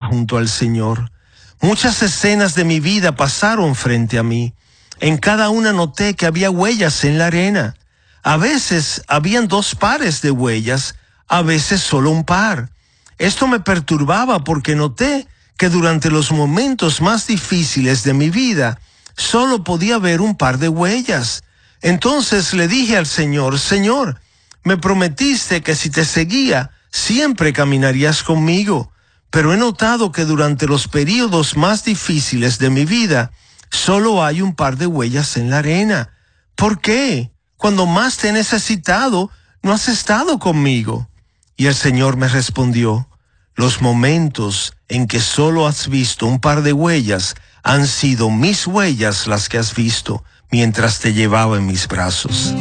junto al Señor. Muchas escenas de mi vida pasaron frente a mí. En cada una noté que había huellas en la arena. A veces habían 2 pares de huellas, a veces solo un par. Esto me perturbaba porque noté que durante los momentos más difíciles de mi vida, solo podía ver un par de huellas. Entonces le dije al Señor: Señor, me prometiste que si te seguía, siempre caminarías conmigo. Pero he notado que durante los períodos más difíciles de mi vida, solo hay un par de huellas en la arena. ¿Por qué? Cuando más te he necesitado, no has estado conmigo. Y el Señor me respondió: los momentos en que solo has visto un par de huellas han sido mis huellas las que has visto mientras te llevaba en mis brazos.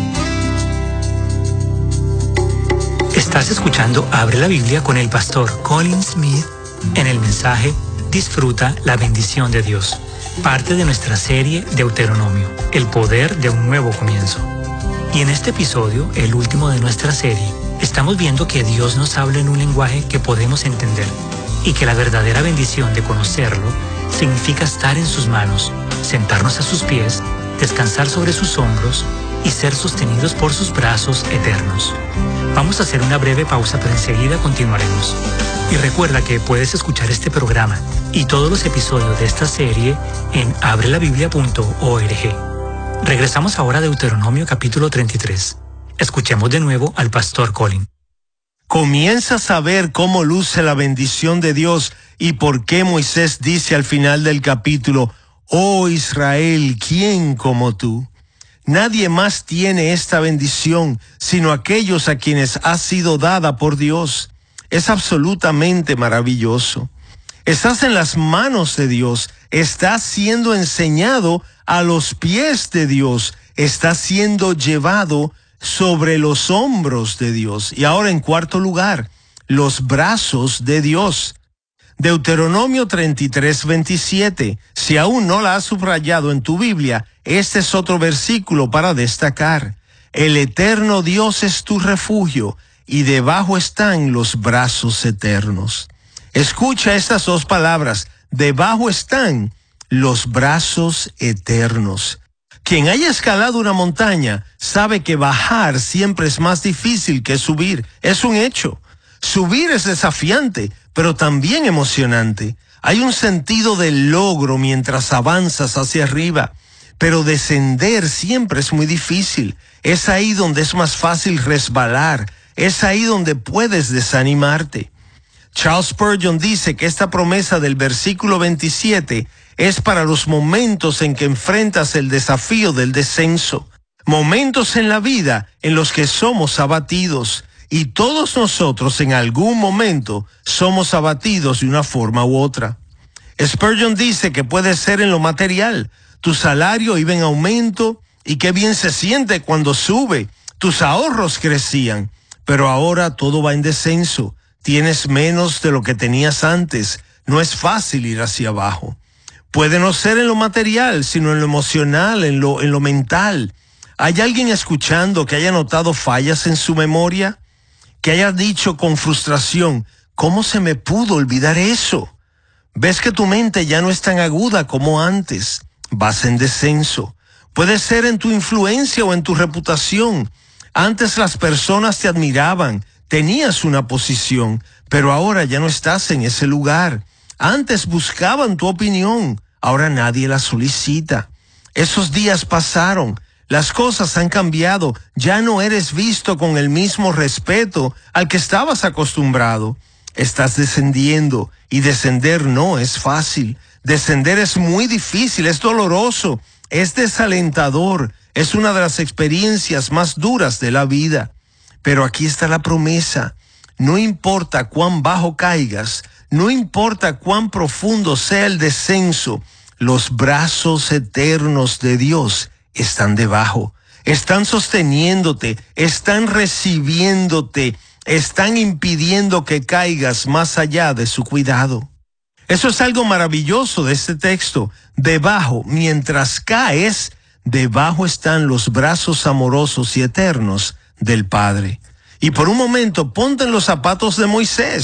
Estás escuchando Abre la Biblia con el pastor Colin Smith en el mensaje Disfruta la bendición de Dios, parte de nuestra serie Deuteronomio, el poder de un nuevo comienzo. Y en este episodio, el último de nuestra serie, estamos viendo que Dios nos habla en un lenguaje que podemos entender y que la verdadera bendición de conocerlo significa estar en sus manos, sentarnos a sus pies, descansar sobre sus hombros y ser sostenidos por sus brazos eternos. Vamos a hacer una breve pausa, pero enseguida continuaremos. Y recuerda que puedes escuchar este programa y todos los episodios de esta serie en abrelabiblia.org. Regresamos ahora a Deuteronomio capítulo 33. Escuchemos de nuevo al pastor Colin. Comienzas a ver cómo luce la bendición de Dios y por qué Moisés dice al final del capítulo: Oh Israel, ¿quién como tú? Nadie más tiene esta bendición sino aquellos a quienes ha sido dada por Dios. Es absolutamente maravilloso. Estás en las manos de Dios, estás siendo enseñado a los pies de Dios, estás siendo llevado sobre los hombros de Dios. Y ahora, en cuarto lugar, los brazos de Dios. Deuteronomio 33:27. Si aún no la has subrayado en tu Biblia, este es otro versículo para destacar. El eterno Dios es tu refugio, y debajo están los brazos eternos. Escucha estas 2 palabras: debajo están los brazos eternos. Quien haya escalado una montaña sabe que bajar siempre es más difícil que subir. Es un hecho. Subir es desafiante, pero también emocionante. Hay un sentido del logro mientras avanzas hacia arriba, pero descender siempre es muy difícil. Es ahí donde es más fácil resbalar, es ahí donde puedes desanimarte. Charles Spurgeon dice que esta promesa del versículo 27 es para los momentos en que enfrentas el desafío del descenso, momentos en la vida en los que somos abatidos. Y todos nosotros en algún momento somos abatidos de una forma u otra. Spurgeon dice que puede ser en lo material. Tu salario iba en aumento y qué bien se siente cuando sube. Tus ahorros crecían, pero ahora todo va en descenso. Tienes menos de lo que tenías antes. No es fácil ir hacia abajo. Puede no ser en lo material, sino en lo emocional, en lo mental. ¿Hay alguien escuchando que haya notado fallas en su memoria? Que haya dicho con frustración: ¿cómo se me pudo olvidar eso? Ves que tu mente ya no es tan aguda como antes. Vas en descenso. Puede ser en tu influencia o en tu reputación. Antes las personas te admiraban, tenías una posición, pero ahora ya no estás en ese lugar. Antes buscaban tu opinión, ahora nadie la solicita. Esos días pasaron. Las cosas han cambiado, ya no eres visto con el mismo respeto al que estabas acostumbrado. Estás descendiendo y descender no es fácil. Descender es muy difícil, es doloroso, es desalentador, es una de las experiencias más duras de la vida. Pero aquí está la promesa: no importa cuán bajo caigas, no importa cuán profundo sea el descenso, los brazos eternos de Dios están debajo, están sosteniéndote, están recibiéndote, están impidiendo que caigas más allá de su cuidado. Eso es algo maravilloso de este texto. Debajo, mientras caes, debajo están los brazos amorosos y eternos del Padre. Y por un momento ponte en los zapatos de Moisés.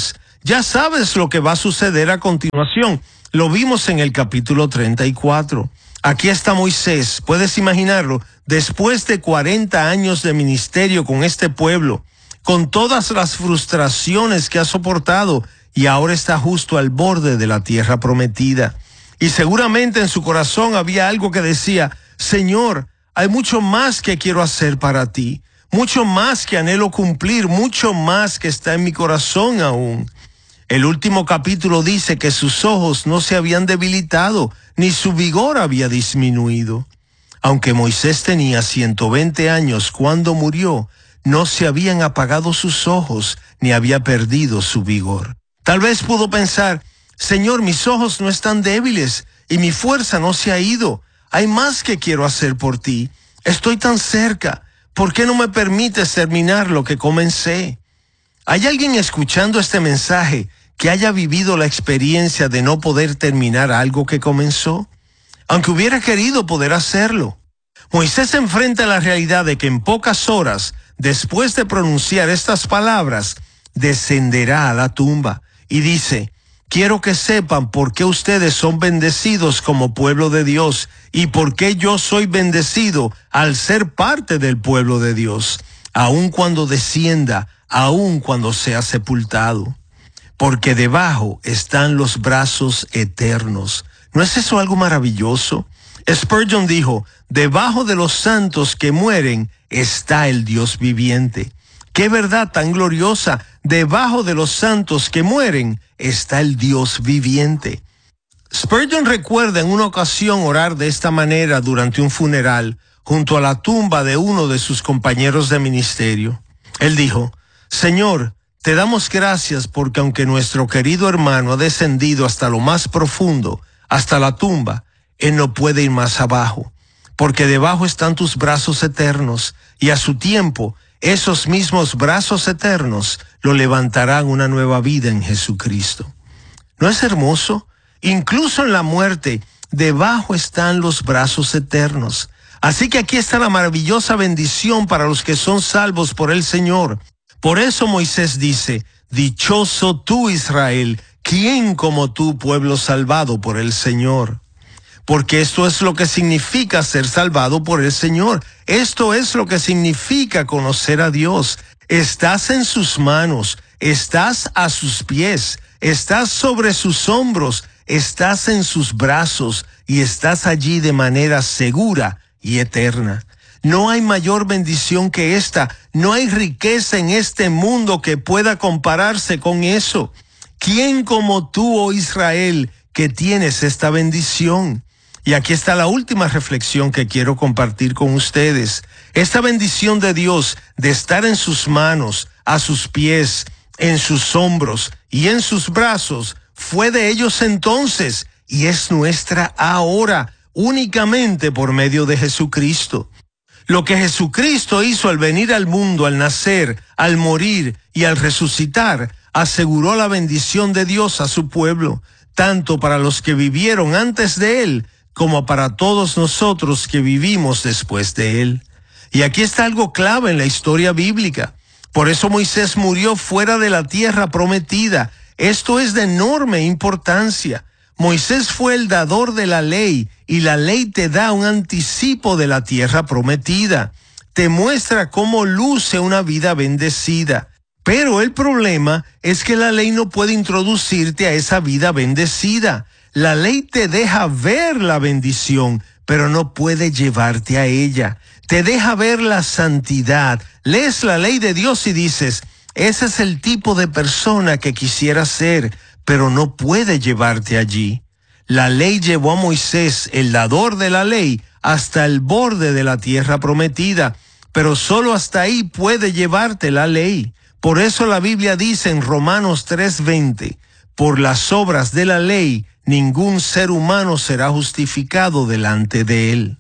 Ya sabes lo que va a suceder a continuación. Lo vimos en el capítulo 34. Aquí está Moisés, puedes imaginarlo, después de 40 años de ministerio con este pueblo, con todas las frustraciones que ha soportado, y ahora está justo al borde de la tierra prometida. Y seguramente en su corazón había algo que decía: Señor, hay mucho más que quiero hacer para ti, mucho más que anhelo cumplir, mucho más que está en mi corazón aún. El último capítulo dice que sus ojos no se habían debilitado, ni su vigor había disminuido. Aunque Moisés tenía 120 años cuando murió, no se habían apagado sus ojos, ni había perdido su vigor. Tal vez pudo pensar: Señor, mis ojos no están débiles, y mi fuerza no se ha ido. Hay más que quiero hacer por ti. Estoy tan cerca. ¿Por qué no me permites terminar lo que comencé? ¿Hay alguien escuchando este mensaje que haya vivido la experiencia de no poder terminar algo que comenzó? Aunque hubiera querido poder hacerlo. Moisés se enfrenta a la realidad de que en pocas horas, después de pronunciar estas palabras, descenderá a la tumba y dice: quiero que sepan por qué ustedes son bendecidos como pueblo de Dios y por qué yo soy bendecido al ser parte del pueblo de Dios, aun cuando descienda, aun cuando sea sepultado. Porque debajo están los brazos eternos. ¿No es eso algo maravilloso? Spurgeon dijo: debajo de los santos que mueren está el Dios viviente. ¡Qué verdad tan gloriosa! Debajo de los santos que mueren está el Dios viviente. Spurgeon recuerda en una ocasión orar de esta manera durante un funeral junto a la tumba de uno de sus compañeros de ministerio. Él dijo: Señor, te damos gracias porque aunque nuestro querido hermano ha descendido hasta lo más profundo, hasta la tumba, él no puede ir más abajo, porque debajo están tus brazos eternos, y a su tiempo esos mismos brazos eternos lo levantarán una nueva vida en Jesucristo. ¿No es hermoso? Incluso en la muerte, debajo están los brazos eternos. Así que aquí está la maravillosa bendición para los que son salvos por el Señor. Por eso Moisés dice: dichoso tú, Israel, ¿quién como tú, pueblo salvado por el Señor? Porque esto es lo que significa ser salvado por el Señor. Esto es lo que significa conocer a Dios. Estás en sus manos, estás a sus pies, estás sobre sus hombros, estás en sus brazos y estás allí de manera segura y eterna. No hay mayor bendición que esta. No hay riqueza en este mundo que pueda compararse con eso. ¿Quién como tú, oh Israel, que tienes esta bendición? Y aquí está la última reflexión que quiero compartir con ustedes. Esta bendición de Dios de estar en sus manos, a sus pies, en sus hombros y en sus brazos fue de ellos entonces y es nuestra ahora, únicamente por medio de Jesucristo. Lo que Jesucristo hizo al venir al mundo, al nacer, al morir y al resucitar, aseguró la bendición de Dios a su pueblo, tanto para los que vivieron antes de Él, como para todos nosotros que vivimos después de Él. Y aquí está algo clave en la historia bíblica. Por eso Moisés murió fuera de la tierra prometida. Esto es de enorme importancia. Moisés fue el dador de la ley, y la ley te da un anticipo de la tierra prometida. Te muestra cómo luce una vida bendecida. Pero el problema es que la ley no puede introducirte a esa vida bendecida. La ley te deja ver la bendición, pero no puede llevarte a ella. Te deja ver la santidad. Lees la ley de Dios y dices: ese es el tipo de persona que quisiera ser, pero no puede llevarte allí. La ley llevó a Moisés, el dador de la ley, hasta el borde de la tierra prometida, pero solo hasta ahí puede llevarte la ley. Por eso la Biblia dice en Romanos 3:20, por las obras de la ley, ningún ser humano será justificado delante de él.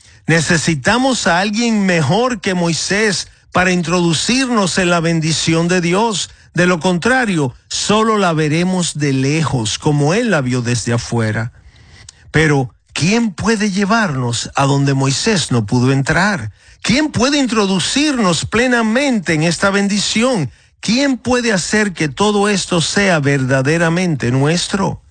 Necesitamos a alguien mejor que Moisés para introducirnos en la bendición de Dios. De lo contrario, solo la veremos de lejos, como él la vio desde afuera. Pero, ¿quién puede llevarnos a donde Moisés no pudo entrar? ¿Quién puede introducirnos plenamente en esta bendición? ¿quién puede hacer que todo esto sea verdaderamente nuestro?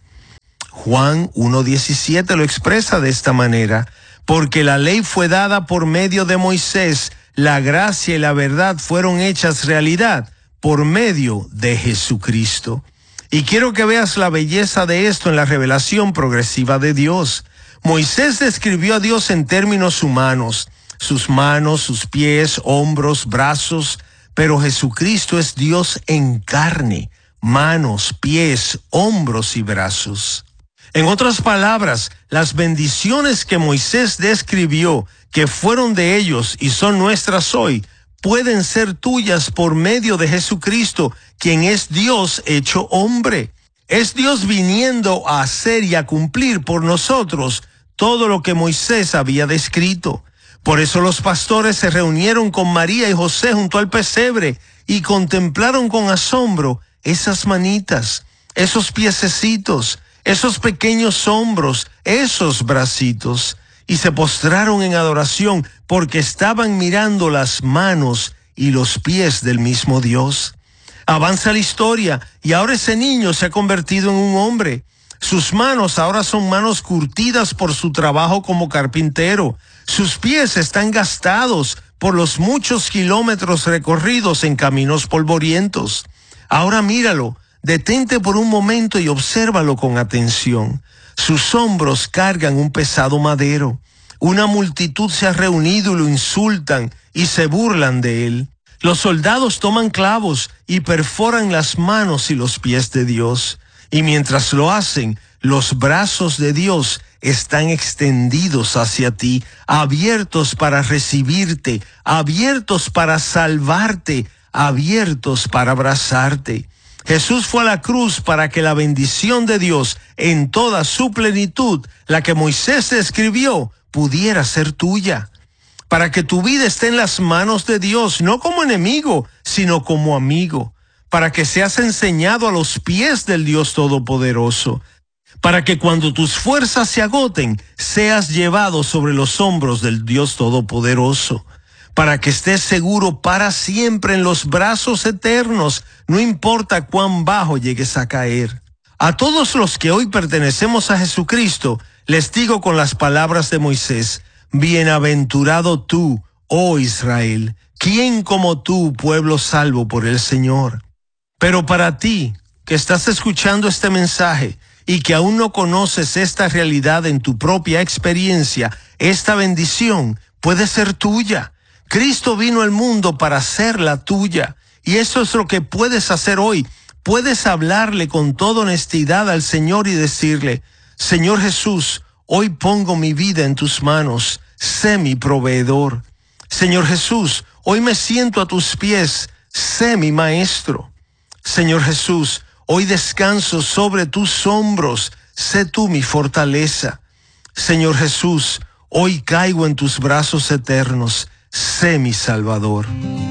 Juan 1:17 lo expresa de esta manera: porque la ley fue dada por medio de Moisés, la gracia y la verdad fueron hechas realidad por medio de Jesucristo. Y quiero que veas la belleza de esto en la revelación progresiva de Dios. Moisés describió a Dios en términos humanos, sus manos, sus pies, hombros, brazos, pero Jesucristo es Dios en carne, manos, pies, hombros y brazos. En otras palabras, las bendiciones que Moisés describió, que fueron de ellos y son nuestras hoy, pueden ser tuyas por medio de Jesucristo, quien es Dios hecho hombre. Es Dios viniendo a hacer y a cumplir por nosotros todo lo que Moisés había descrito. Por eso los pastores se reunieron con María y José junto al pesebre y contemplaron con asombro esas manitas, esos piececitos, esos pequeños hombros, esos bracitos, y se postraron en adoración porque estaban mirando las manos y los pies del mismo Dios. Avanza la historia y ahora ese niño se ha convertido en un hombre. Sus manos ahora son manos curtidas por su trabajo como carpintero. Sus pies están gastados por los muchos kilómetros recorridos en caminos polvorientos. Ahora míralo, detente por un momento y obsérvalo con atención. Sus hombros cargan un pesado madero. Una multitud se ha reunido y lo insultan y se burlan de él. Los soldados toman clavos y perforan las manos y los pies de Dios. Y mientras lo hacen, los brazos de Dios están extendidos hacia ti, abiertos para recibirte, abiertos para salvarte, abiertos para abrazarte. Jesús fue a la cruz para que la bendición de Dios en toda su plenitud, la que Moisés describió, pudiera ser tuya. Para que tu vida esté en las manos de Dios, no como enemigo, sino como amigo. Para que seas enseñado a los pies del Dios Todopoderoso. Para que cuando tus fuerzas se agoten, seas llevado sobre los hombros del Dios Todopoderoso. Para que estés seguro para siempre en los brazos eternos, no importa cuán bajo llegues a caer. A todos los que hoy pertenecemos a Jesucristo, les digo con las palabras de Moisés: bienaventurado tú, oh Israel, ¿quién como tú, pueblo salvo por el Señor? Pero para ti, que estás escuchando este mensaje y que aún no conoces esta realidad en tu propia experiencia, esta bendición puede ser tuya. Cristo vino al mundo para hacerla tuya, y eso es lo que puedes hacer hoy. Puedes hablarle con toda honestidad al Señor y decirle: Señor Jesús, hoy pongo mi vida en tus manos, sé mi proveedor. Señor Jesús, hoy me siento a tus pies, sé mi maestro. Señor Jesús, hoy descanso sobre tus hombros, sé tú mi fortaleza. Señor Jesús, hoy caigo en tus brazos eternos, sé mi Salvador.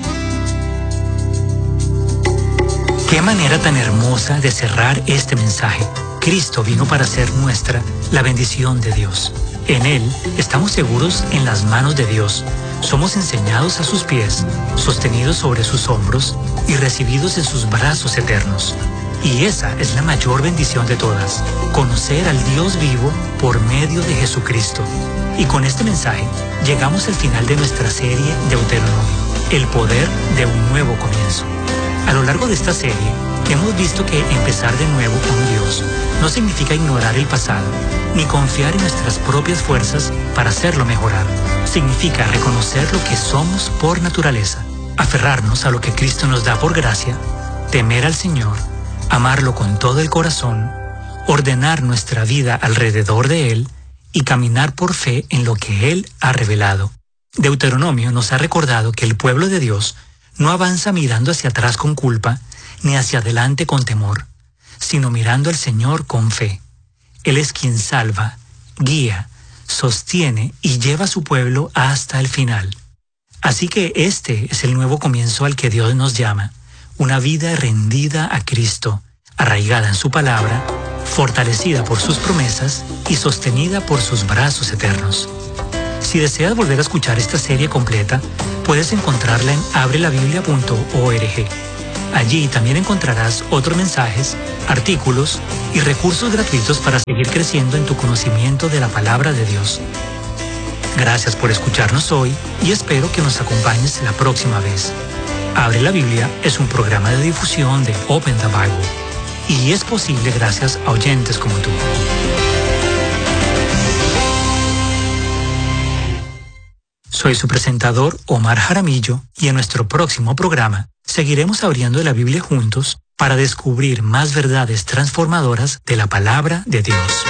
Qué manera tan hermosa de cerrar este mensaje. Cristo vino para hacer nuestra la bendición de Dios. En Él estamos seguros en las manos de Dios. Somos enseñados a sus pies, sostenidos sobre sus hombros y recibidos en sus brazos eternos. Y esa es la mayor bendición de todas: conocer al Dios vivo por medio de Jesucristo. Y con este mensaje llegamos al final de nuestra serie Deuteronomio, el poder de un nuevo comienzo. A lo largo de esta serie hemos visto que empezar de nuevo con Dios no significa ignorar el pasado, ni confiar en nuestras propias fuerzas para hacerlo mejorar. Significa reconocer lo que somos por naturaleza, aferrarnos a lo que Cristo nos da por gracia, temer al Señor, amarlo con todo el corazón, ordenar nuestra vida alrededor de Él y caminar por fe en lo que Él ha revelado. Deuteronomio nos ha recordado que el pueblo de Dios no avanza mirando hacia atrás con culpa, ni hacia adelante con temor, sino mirando al Señor con fe. Él es quien salva, guía, sostiene y lleva a su pueblo hasta el final. Así que este es el nuevo comienzo al que Dios nos llama: una vida rendida a Cristo, arraigada en su palabra, fortalecida por sus promesas y sostenida por sus brazos eternos. Si deseas volver a escuchar esta serie completa, puedes encontrarla en abrelabiblia.org. Allí también encontrarás otros mensajes, artículos y recursos gratuitos para seguir creciendo en tu conocimiento de la palabra de Dios. Gracias por escucharnos hoy y espero que nos acompañes la próxima vez. Abre la Biblia es un programa de difusión de Open the Bible y es posible gracias a oyentes como tú. Soy su presentador Omar Jaramillo y en nuestro próximo programa seguiremos abriendo la Biblia juntos para descubrir más verdades transformadoras de la palabra de Dios.